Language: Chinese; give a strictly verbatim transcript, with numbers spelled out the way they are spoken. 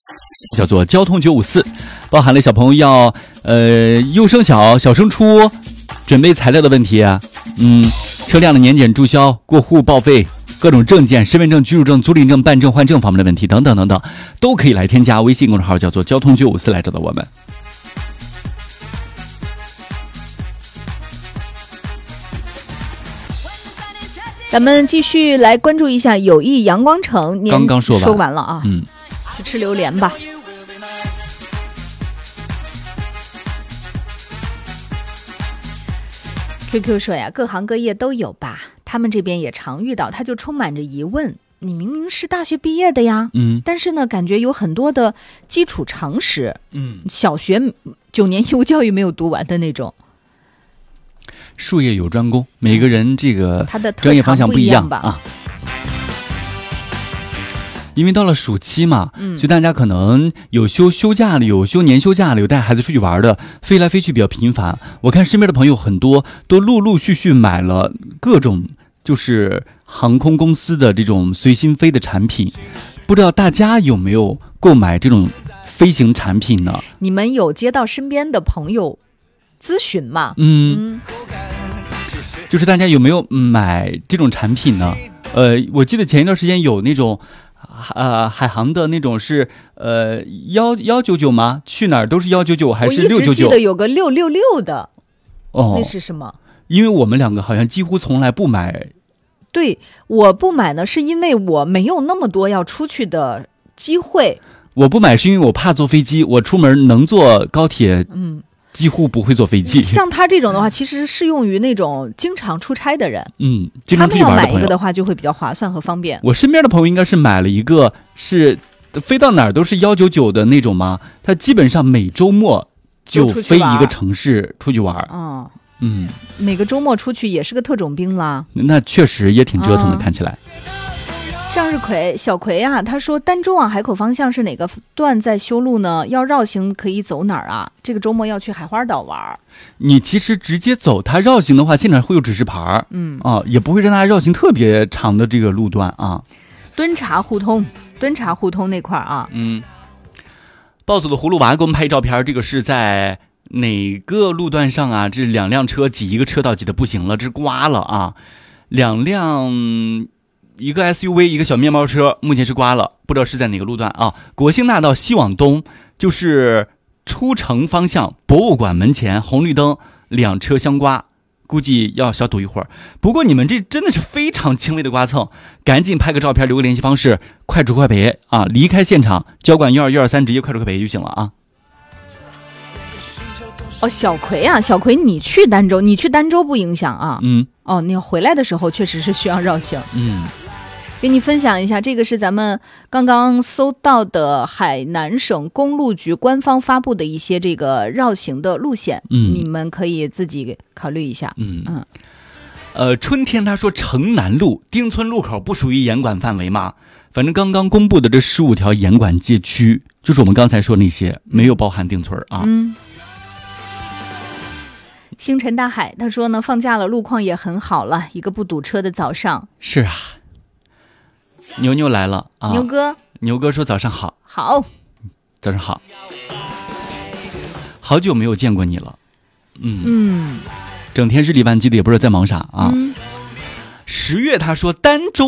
叫做交通九五四，包含了小朋友要呃优生小、小升初准备材料的问题啊，嗯，车辆的年检注销、过户报废、各种证件、身份证、居住证、租赁证、办证、换证方面的问题等等等等，都可以来添加微信公众号叫做交通九五四来找到我们。 咱们继续来关注一下友谊阳光城， 刚刚说完说完了啊， 嗯， 去吃榴莲吧。Q Q 说呀，各行各业都有吧，他们这边也常遇到，他就充满着疑问。你明明是大学毕业的呀， 嗯， 但是呢，感觉有很多的基础常识， 嗯， 小学九年义务教育没有读完的那种。 术业有专攻，每个人这个他的专业方向不一样吧啊。因为到了暑期嘛， 嗯， 所以大家可能有休休假的，有休年休假的，有带孩子出去玩的，飞来飞去比较频繁。我看身边的朋友很多都陆陆续续买了各种就是航空公司的这种随心飞的产品，不知道大家有没有购买这种飞行产品呢？ 你们有接到身边的朋友咨询吗？ 嗯，嗯就是大家有没有买这种产品呢？呃，我记得前一段时间有那种，呃，海航的那种是呃幺幺九九吗？去哪儿都是幺九九还是六九九？ 我一直记得有个六六六的， 哦， 那是什么？ 因为我们两个好像几乎从来不买。 对，我不买呢，是因为我没有那么多要出去的机会。 我不买是因为我怕坐飞机，我出门能坐高铁， 嗯。 几乎不会坐飞机。 像他这种的话，其实适用于那种经常出差的人。 嗯，经常出去玩的朋友， 他们要买一个的话，就会比较划算和方便。 我身边的朋友应该是买了一个，是飞到哪儿都是幺九九的那种吗？他基本上每周末就飞一个城市出去玩。 哦， 嗯， 每个周末出去也是个特种兵啦。 那确实也挺折腾的， 哦、 看起来。 向日葵小葵啊，他说儋州往海口方向是哪个段在修路呢？要绕行可以走哪儿啊？这个周末要去海花岛玩。 你其实直接走它绕行的话，现场会有指示牌， 嗯啊，也不会让它绕行特别长的这个路段啊。 敦察互通，敦察互通那块啊， 嗯，暴走的葫芦娃给我们拍照片，这个是在哪个路段上啊？这两辆车挤一个车道挤得不行了，这是刮了啊，两辆。一个 S U V 一个小面包车目前是刮了，不知道是在哪个路段啊。国兴大道西往东，就是出城方向博物馆门前红绿灯两车相刮，估计要小堵一会儿。不过你们这真的是非常轻微的刮蹭，赶紧拍个照片留个联系方式，快出快赔啊！离开现场交管一二一二三直接快出快赔就行了啊。 哦，小葵啊，小葵，你去儋州，你去儋州不影响啊。 嗯。 哦，你回来的时候确实是需要绕行。 嗯。 给你分享一下，这个是咱们刚刚搜到的海南省公路局官方发布的一些这个绕行的路线， 嗯， 你们可以自己考虑一下。 嗯嗯， 呃，春天他说城南路丁村路口不属于严管范围吗？反正刚刚公布的这十五条严管街区，就是我们刚才说那些，没有包含丁村啊。 嗯。星辰大海他说呢，放假了，路况也很好了，一个不堵车的早上。 是啊。牛牛来了啊！ 牛哥， 牛哥说早上好。 好， 早上好。好久没有见过你了。嗯嗯， 整天日理万机的，也不知道在忙啥啊。 嗯、 十月他说儋州